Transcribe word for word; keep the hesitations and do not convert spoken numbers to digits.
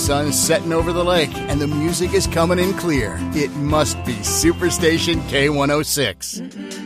sun's setting over the lake, and the music is coming in clear. It must be Superstation K one oh six. Mm-mm.